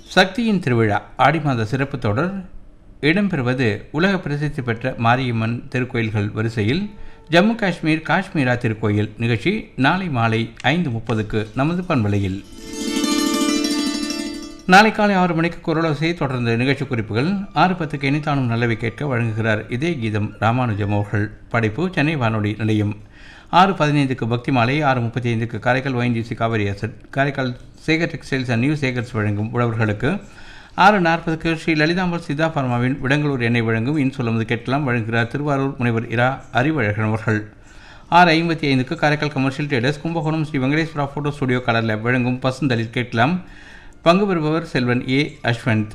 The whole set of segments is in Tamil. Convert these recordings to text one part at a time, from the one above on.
சக்தியின் திருவிழா ஆடி மாத சிறப்பு தொடர் இடம்பெறுவது உலக பிரசித்தி பெற்ற மாரியம்மன் திருக்கோயில்கள் வரிசையில் ஜம்மு காஷ்மீர் காஷ்மீரா திருக்கோயில் நிகழ்ச்சி நாளை மாலை 5:30க்கு நமது பண்பலையில். நாளை காலை 6 மணிக்கு குரலோசை தொடர்ந்த நிகழ்ச்சி குறிப்புகள். 6:10க்கு இனித்தானும் நல்லவை கேட்க வழங்குகிறார் இதே கீதம் ராமானுஜம் அவர்கள். படைப்பு சென்னை வானொலி நிலையம். 6:15க்கு பக்தி மாலை. 6:35க்கு Karaikal ONGC Kaveri asset Karaikal Sekar textiles and new Sekar's வழங்கும் உழவர்களுக்கு. 6:40க்கு ஸ்ரீ லலிதாம்பாள் சித்தா பார்மாவின் விடங்களூர் எண்ணெய் வழங்கும் இன்சொல்லுவது கேட்கலாம் வழங்குகிறார் திருவாரூர் முனைவர் இரா அறிவழகன் அவர்கள். 6:55க்கு Karaikal commercial traders Kumbakonam Sri Venkateswara photo studio colour lab வழங்கும் பசுந்தளிர் கேட்கலாம். பங்கு பெறுபவர் செல்வன் ஏ அஸ்வந்த்.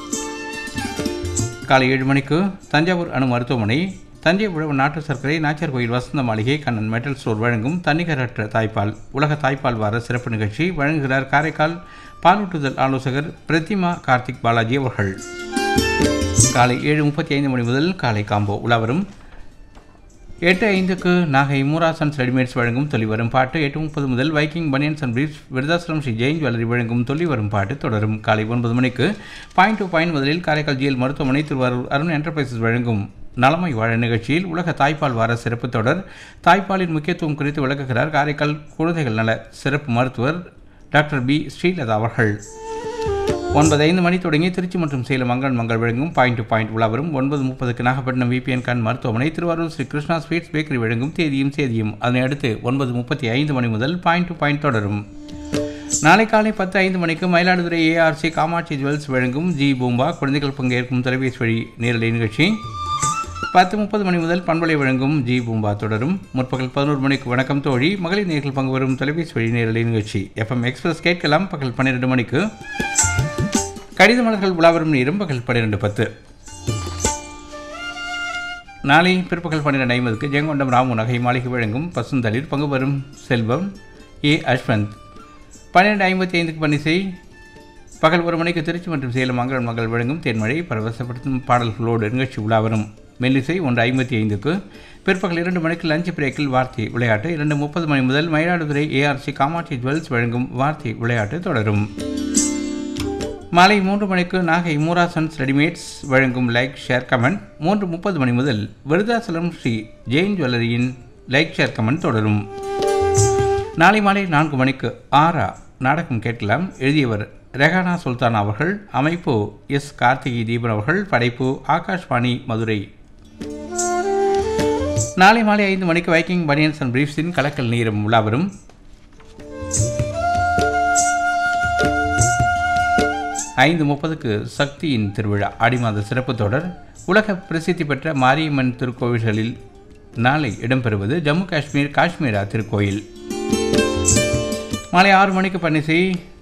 காலை 7 மணிக்கு தஞ்சாவூர் அணு மருத்துவமனை தஞ்சை உழவு நாட்டு சர்க்கரை நாச்சியார் கோயில் வசந்த மாளிகை கண்ணன் மெட்டல் ஸ்டோர் வழங்கும் தன்னிகரற்ற தாய்ப்பால் உலக தாய்ப்பால் வார சிறப்பு நிகழ்ச்சி வழங்குகிறார் காரைக்கால் பாலூட்டுதல் ஆலோசகர் பிரதிமா கார்த்திக் பாலாஜி அவர்கள். காலை 7:35 மணி முதல் காலை காம்போ உலாவரும். 8:05க்கு நாகை மூராசன்ஸ் ரெடிமேட்ஸ் வழங்கும் தொல்லி வரும் பாட்டு. 8:30 முதல் Viking banians and briefs Virudhachalam Sri Jain jewellery வழங்கும் தொல்லி வரும் பாட்டு தொடரும். காலை 9 மணிக்கு பாயிண்ட் டு பாயிண்ட் முதலில் காரைக்கால் ஜிஎல் மருத்துவமனை திருவாரூர் அருண் என்டர்பிரைசஸ் வழங்கும் நலமை வாழ நிகழ்ச்சியில் உலக தாய்ப்பால் வார சிறப்பு தொடர் தாய்ப்பாலின் முக்கியத்துவம் குறித்து விளக்குகிறார் காரைக்கால் குழந்தைகள் நல சிறப்பு மருத்துவர் டாக்டர் பி ஸ்ரீலதா அவர்கள். 9:05 மணி தொடங்கி திருச்சி மற்றும் சேலம் மங்கள் வழங்கும் point to point உலாவரும். 9:30க்கு Nagapattinam VPN Khan மருத்துவமனை திருவாரூர் ஸ்ரீ கிருஷ்ணா ஸ்வீட்ஸ் பேக்கரி வழங்கும் தேதியும் அதனை அடுத்து 9:35 மணி முதல் பாயிண்ட் டு பாயிண்ட் தொடரும். நாளை காலை 10:05 மணிக்கு மயிலாடுதுறை ARC காமாட்சி ஜுவல்ஸ் வழங்கும் ஜி பூம்பா குழந்தைகள் பங்கேற்கும் தொலைபேசி வழி நேரலை நிகழ்ச்சி. 10:30 மணி முதல் பண்பலை வழங்கும் ஜி பூம்பா தொடரும். முற்பகல் 11 மணிக்கு வணக்கம் தோழி மகளிர் நேர்கள் பங்கு வரும் தொலைபேசி வழி நேரலை நிகழ்ச்சி FM எக்ஸ்பிரஸ் கேட்கலாம். பகல் 12 மணிக்கு கடித மலர்கள் உலாவரும் நேரம் பகல் 12:10. நாளை பிற்பகல் 12:50க்கு ஜெயங்கொண்டம் ராமு நகை மாளிகை வழங்கும் பசுந்தளிர் பங்கு வரும் செல்வம் ஏ அஸ்வந்த். 12:55க்கு பணிசை. பகல் 1 மணிக்கு திருச்சி மற்றும் சேலம் மங்கள் வழங்கும் தேன்மழை பரவசப்படுத்தும் பாடல்களோடு நிகழ்ச்சி உலாவரும். மெல்லிசை 1:55க்கு. பிற்பகல் 2 மணிக்கு லஞ்ச் பிரேக்கில் வார்த்தை விளையாட்டு. 2:30 மணி முதல் மயிலாடுதுறை ARC காமாட்சி ஜுவல்ஸ் வழங்கும் வார்த்தை விளையாட்டு தொடரும். மாலை 3 மணிக்கு நாகை மூராசன்ஸ் ரெடிமேட்ஸ் வழங்கும் லைக் ஷேர் கமெண்ட். 3:30 மணி முதல் விருதாசலம் ஸ்ரீ ஜெயின் ஜுவல்லரியின் லைக் ஷேர் கமெண்ட் தொடரும். நாளை மாலை 4 மணிக்கு ஆரா நாடகம் கேட்கலாம். எழுதியவர் ரெஹானா சுல்தான் அவர்கள். அமைப்பு எஸ் கார்த்திகை தீபன் அவர்கள். படைப்பு ஆகாஷ்வாணி மதுரை. நாளை மாலை 5 மணிக்கு வைக்கிங் பனியன்ஸ் அண்ட் பிரீஃப்ஸின் கலக்கல் நீரம் உலாவரும். 5:30க்கு சக்தியின் திருவிழா ஆடி மாத சிறப்பு தொடர் உலக பிரசித்தி பெற்ற மாரியம்மன் திருக்கோவில்களில் நாளை இடம்பெறுவது ஜம்மு காஷ்மீர் காஷ்மீரா திருக்கோயில். மாலை 6 மணிக்கு பன்னிசை.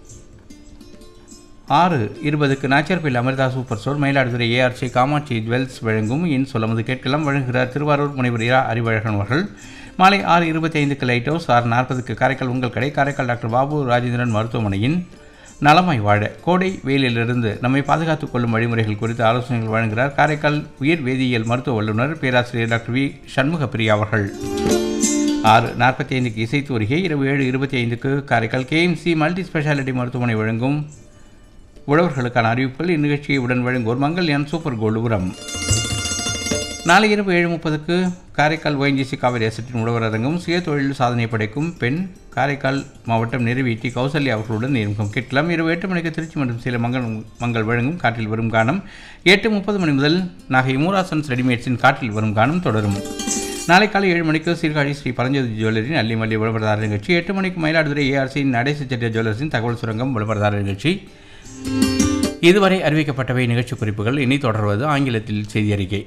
6:20க்கு Nachiyarpettai Amrita super store Mayiladuthurai ARC Kamakshi jewels வழங்கும் இன் சொல்லமது கேட்கலாம் வழங்குகிறார் திருவாரூர் முனைவர் இரா அறிவழகன் அவர்கள். மாலை 6:25க்கு லைட் ஹவுஸ். 6:40க்கு காரைக்கால் உங்கள் கடை காரைக்கால் டாக்டர் பாபு ராஜேந்திரன் மருத்துவமனையின் நலமாய் வாழ கோடை வெயிலிலிருந்து நம்மை பாதுகாத்துக் கொள்ளும் வழிமுறைகள் குறித்து ஆலோசனைகள் வழங்குகிறார் காரைக்கால் உயிர் வேதியியல் மருத்துவ வல்லுநர் பேராசிரியர் டாக்டர் வி சண்முகப்பிரியா அவர்கள். 6:45க்கு இசைத்தூரிகை. இரவு 7:25க்கு காரைக்கால் KMC மல்டி ஸ்பெஷாலிட்டி மருத்துவமனை வழங்கும் உழவர்களுக்கான அறிவிப்புகள். இந்நிகழ்ச்சியை உடன் வழங்குவோர் மங்கல்யான் சூப்பர் கோல்டு உரம். நாளை இரவு 7:30க்கு காரைக்கால் ONGC காவிரி அசட்டின் உழவர் அரங்கம். சுய தொழில் சாதனை படைக்கும் பெண் காரைக்கால் மாவட்டம் நிறைவேற்றி கௌசல்யா அவர்களுடன் நேர்முகம் கேட்கலாம். இரவு 8 மணிக்கு திருச்சி மற்றும் சேலம் மங்கள் வழங்கும் காற்றில் வரும் கானம். 8:30 மணி முதல் நாகை மூராசன்ஸ் ரெடிமேட்ஸின் காற்றில் வரும் கானம் தொடரும். நாளை காலை 7 மணிக்கு சீர்காழி ஸ்ரீ பரஞ்சோதி ஜுவல்லரின் அள்ளி மல்லி விளம்பரதாரர் நிகழ்ச்சி. 8 மணிக்கு மயிலாடுதுறை ARC நடேச செட்டியார் ஜுவல்லர்ஸின் தகவல் சுரங்கம் விளம்பரதாரர் நிகழ்ச்சி. இதுவரை அறிவிக்கப்பட்டவை நிகழ்ச்சி குறிப்புகள். இனி தொடர்வது ஆங்கிலத்தில் செய்தி அறிக்கை.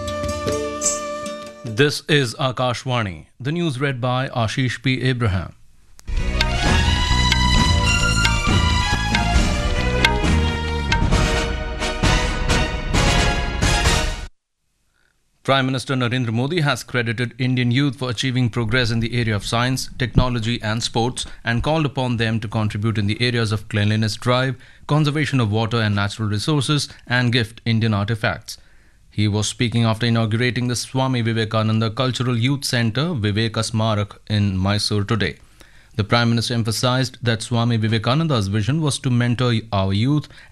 This is Akashvani. The news read by Ashish P. Abraham. Prime Minister Narendra Modi has credited Indian youth for achieving progress in the area of science, technology and sports and called upon them to contribute in the areas of cleanliness drive, conservation of water and natural resources and gift Indian artifacts. He was speaking after inaugurating the Swami Vivekananda Cultural Youth Centre, Viveka Smarak, in Mysore today. The Prime Minister emphasized that Swami Vivekananda's vision was to mentor our youth